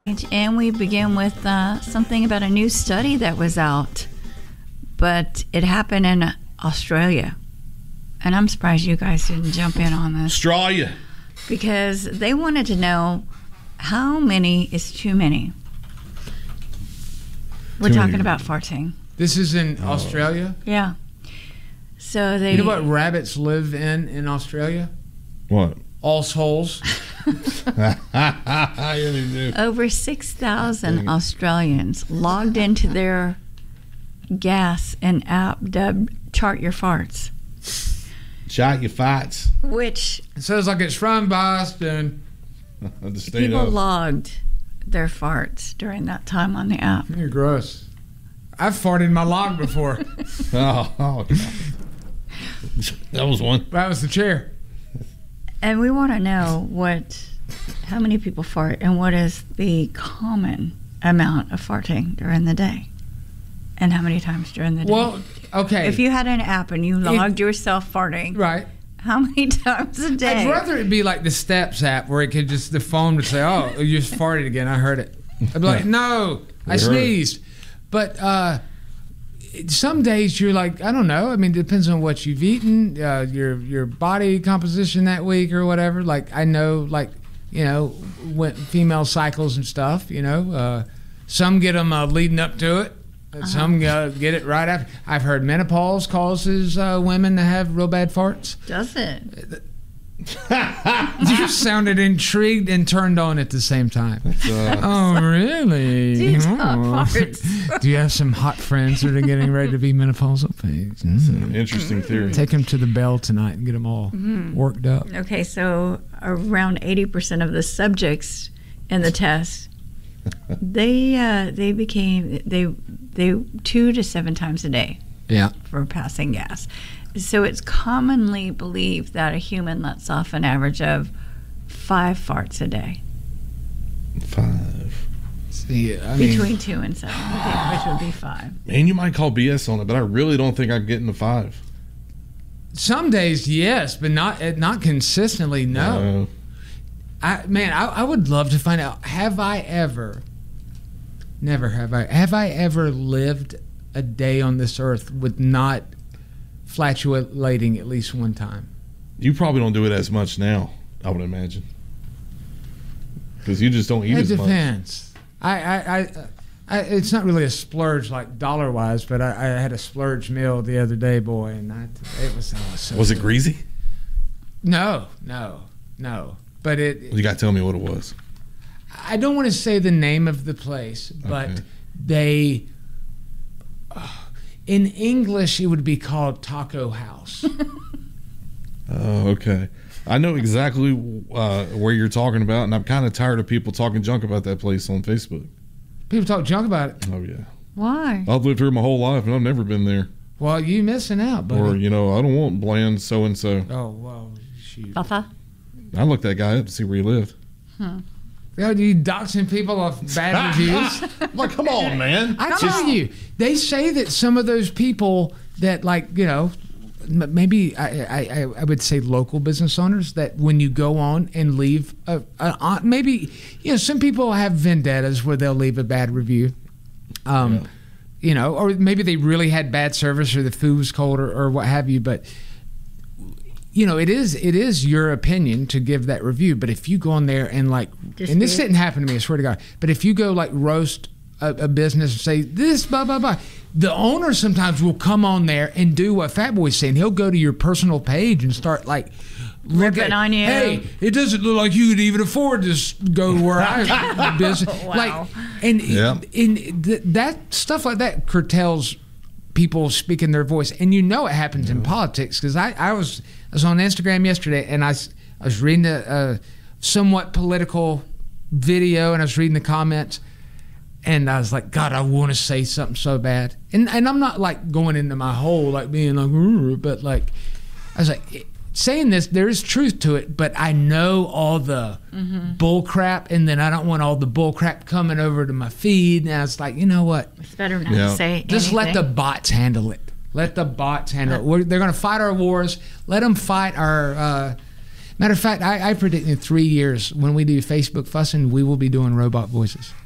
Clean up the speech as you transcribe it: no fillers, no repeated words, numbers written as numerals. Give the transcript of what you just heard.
And we begin with something about a new study that was out, but it happened in Australia. And I'm surprised you guys didn't jump in on this. Australia. Because they wanted to know how many is too many. We're talking about farting. This is in Australia? Yeah. So they... You know what rabbits live in Australia? What? Allsholes. Over 6,000 Australians logged into their gas and app dubbed Chart Your Farts. Chart Your Farts. Which... It sounds like it's from Boston. People logged their farts during that time on the app. You're gross. I've farted in my log before. Oh, that was one. That was the chair. And we want to know how many people fart and what is the common amount of farting during the day, and how many times during the day. Well, okay. If you had an app and you logged yourself farting, right? How many times a day? I'd rather it be like the Steps app where it could just the phone would say, "Oh, you just farted again. I heard it." I'd be like, "No, I sneezed." But some days you're like, I don't know. I mean, it depends on what you've eaten, your body composition that week or whatever. Like I know, when female cycles and stuff. Some get them leading up to it. Some get it right after. I've heard menopause causes women to have real bad farts. Does it? You sounded intrigued and turned on at the same time. Oh, really? Do you talk farts? Do you have some hot friends that are getting ready to be menopausal? That's an interesting theory. Take them to the Bell tonight and get them all worked up. Okay, so around 80% of the subjects in the test, they became 2 to 7 times a day. Yeah. For passing gas. So it's commonly believed that a human lets off an average of 5 farts a day. 5. See, between 2 and 7, which would be 5. Man, you might call BS on it, but I really don't think I'm getting to 5. Some days, yes, but not consistently. No. I would love to find out. Have I ever lived a day on this earth with not flatulating at least one time? You probably don't do it as much now, I would imagine, because you just don't eat as much. It depends. It's not really a splurge like dollar wise, but I had a splurge meal the other day, boy, and it was so. Was it greasy? No. But you got to tell me what it was. I don't want to say the name of the place, but they. In English, it would be called Taco House. Oh, okay. I know exactly where you're talking about, and I'm kind of tired of people talking junk about that place on Facebook. People talk junk about it? Oh, yeah. Why? I've lived here my whole life, and I've never been there. Well, you missing out, buddy. Or, I don't want bland so-and-so. Oh, well, shoot. I looked that guy up to see where he lived. You doxing people off bad reviews? Like, come on, man. I tell you, they say that some of those people that, maybe I would say local business owners, that when you go on and leave, maybe, some people have vendettas where they'll leave a bad review. Or maybe they really had bad service or the food was cold or what have you, but... it is your opinion to give that review, but if you go on there and and this didn't happen to me, I swear to God, but if you go roast a business and say this, blah, blah, blah, the owner sometimes will come on there and do what Fat Boy's saying. He'll go to your personal page and start ripping on you. Hey, it doesn't look like you could even afford to go where I business. Wow. That stuff like that curtails people speaking their voice, and it happens in politics, because I was on Instagram yesterday, and I was reading a somewhat political video, and I was reading the comments, and I was like, God, I want to say something so bad, and I'm not going into my hole being but I was like, saying this, there is truth to it, but I know all the bull crap, and then I don't want all the bull crap coming over to my feed. And I was like, you know what? It's better not to say anything. Just let the bots handle it. Let the bots handle it. They're going to fight our wars. Let them fight our... matter of fact, I predict in 3 years, when we do Facebook fussing, we will be doing robot voices.